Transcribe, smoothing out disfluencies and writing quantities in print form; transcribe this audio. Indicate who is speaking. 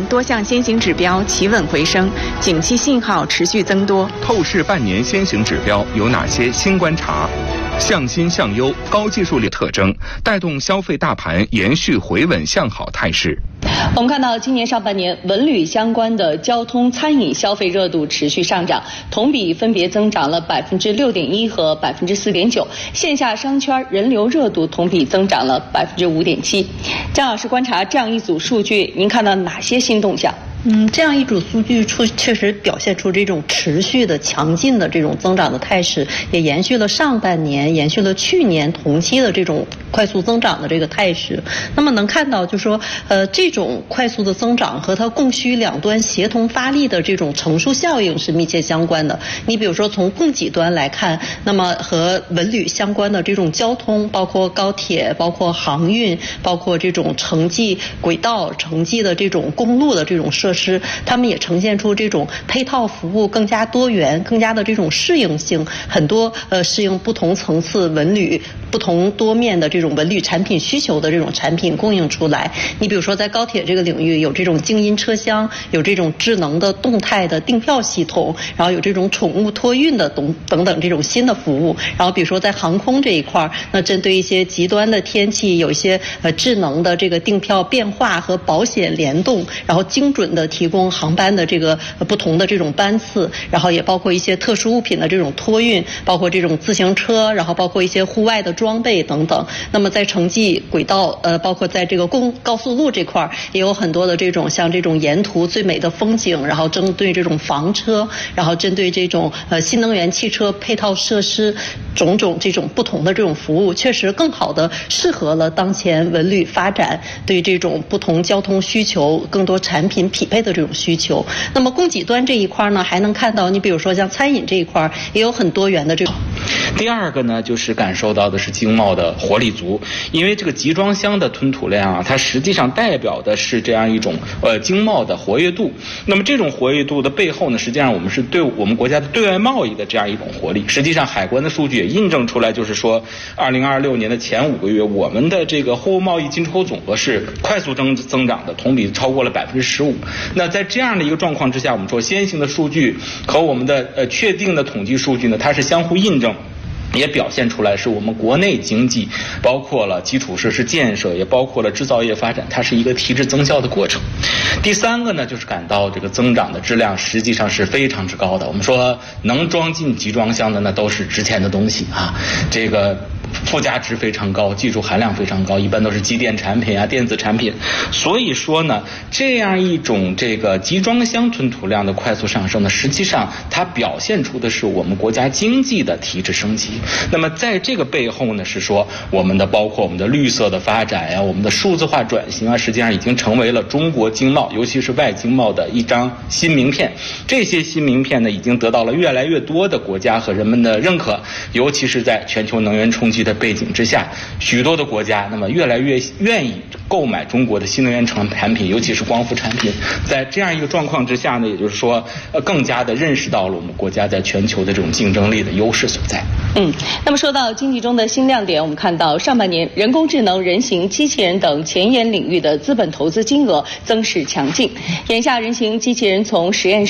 Speaker 1: 多项先行指标企稳回升，景气信号持续增多。
Speaker 2: 透视半年先行指标有哪些新观察？向新向优、高技术力特征带动消费大盘延续回稳向好态势。
Speaker 3: 我们看到今年上半年文旅相关的交通、餐饮消费热度持续上涨，同比分别增长了6.1%和4.9%。线下商圈人流热度同比增长了5.7%。张老师观察这样一组数据，您看到哪些新动向？
Speaker 4: 这样一组数据确实表现出这种持续的强劲的这种增长的态势，也延续了上半年、延续了去年同期的这种快速增长的这个态势。那么能看到，就是说，这种快速的增长和它供需两端协同发力的这种乘数效应是密切相关的。你比如说从供给端来看，那么和文旅相关的这种交通，包括高铁、包括航运、包括这种城际轨道、城际的这种公路的这种设施，他们也呈现出这种配套服务更加多元、更加的这种适应性，很多适应不同层次文旅、不同多面的这种文旅产品需求的这种产品供应出来。你比如说在高铁这个领域，有这种静音车厢，有这种智能的动态的订票系统，然后有这种宠物托运的等等这种新的服务。然后比如说在航空这一块，那针对一些极端的天气，有一些智能的这个订票变化和保险联动，然后精准的提供航班的这个不同的这种班次，然后也包括一些特殊物品的这种托运，包括这种自行车，然后包括一些户外的装备等等。那么在城际轨道，包括在这个高速路这块也有很多的这种像这种沿途最美的风景，然后针对这种房车，然后针对这种新能源汽车配套设施，种种这种不同的这种服务，确实更好的适合了当前文旅发展对这种不同交通需求更多产品匹配的这种需求。那么供给端这一块呢，还能看到你比如说像餐饮这一块也有很多元的这种。
Speaker 5: 第二个呢，就是感受到的是经贸的活力足，因为这个集装箱的吞吐量啊，它实际上代表的是这样一种经贸的活跃度。那么这种活跃度的背后呢，实际上我们是对我们国家的对外贸易的这样一种活力。实际上海关的数据也印证出来，就是说2026年的前5个月，我们的这个货物贸易进出口总额是快速增长的，同比超过了15%。那在这样的一个状况之下，我们说先行的数据和我们的确定的统计数据呢，它是相互印证。也表现出来是我们国内经济，包括了基础设施建设，也包括了制造业发展，它是一个提质增效的过程。第三个呢，就是感到这个增长的质量实际上是非常之高的。我们说能装进集装箱的那都是值钱的东西啊，这个附加值非常高，技术含量非常高，一般都是机电产品啊、电子产品。所以说呢，这样一种这个集装箱吞吐量的快速上升呢，实际上它表现出的是我们国家经济的提质升级。那么在这个背后呢，是说我们的包括我们的绿色的发展呀，我们的数字化转型啊，实际上已经成为了中国经贸，尤其是外经贸的一张新名片。这些新名片呢，已经得到了越来越多的国家和人们的认可，尤其是在全球能源冲击的背景之下，许多的国家那么越来越愿意购买中国的新能源产品，尤其是光伏产品。在这样一个状况之下呢，也就是说更加的认识到了我们国家在全球的这种竞争力的优势所在。
Speaker 3: 那么说到经济中的新亮点，我们看到上半年人工智能、人形机器人等前沿领域的资本投资金额增势强劲。眼下人形机器人从实验室